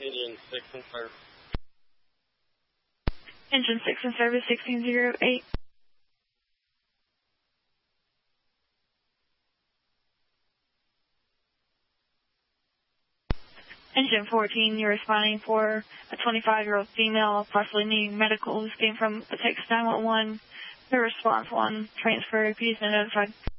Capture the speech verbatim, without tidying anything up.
Engine six in service. Engine six in service, sixteen zero eight. Engine fourteen, you're responding for a twenty-five-year-old female possibly needing medical who's came from the Texas nine one one. The response one, transfer, please be notified.